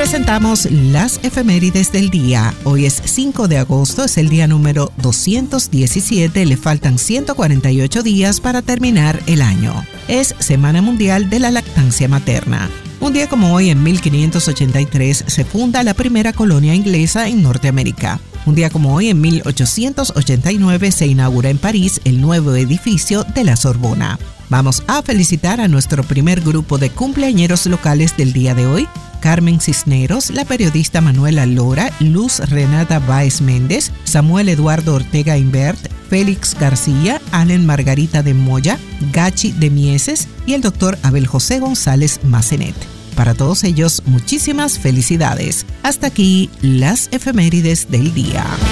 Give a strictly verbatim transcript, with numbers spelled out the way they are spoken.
presentamos las efemérides del día. Hoy es cinco de agosto, es el día número doscientos diecisiete, le faltan ciento cuarenta y ocho días para terminar el año. Es Semana Mundial de la Lactancia Materna. Un día como hoy, en mil quinientos ochenta y tres, se funda la primera colonia inglesa en Norteamérica. Un día como hoy, en mil ochocientos ochenta y nueve, se inaugura en París el nuevo edificio de la Sorbona. Vamos a felicitar a nuestro primer grupo de cumpleañeros locales del día de hoy: Carmen Cisneros, la periodista Manuela Lora, Luz Renata Báez Méndez, Samuel Eduardo Ortega Invert, Félix García, Allen Margarita de Moya, Gachi de Mieses y el doctor Abel José González Macenet. Para todos ellos, muchísimas felicidades. Hasta aquí las efemérides del día.